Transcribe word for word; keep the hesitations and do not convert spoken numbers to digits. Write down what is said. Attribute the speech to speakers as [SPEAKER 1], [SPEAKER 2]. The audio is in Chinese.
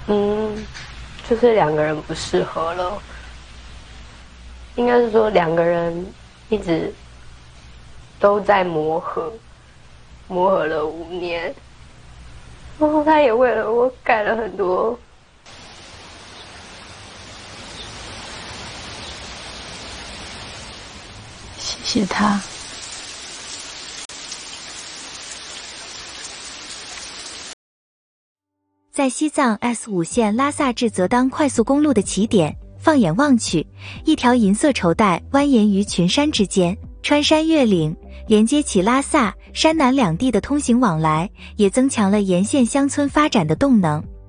[SPEAKER 1] 嗯，就是两个人不适合了，应该是说两个人一直都在磨合，磨合了五年，然后他也为了我改了很多。
[SPEAKER 2] 谢谢他。
[SPEAKER 3] 在西藏 S 五 线拉萨至泽当快速公路的起点，放眼望去，一条银色绸带蜿蜒于群山之间，穿山越岭，连接起拉萨、山南两地的通行往来，也增强了沿线乡村发展的动能。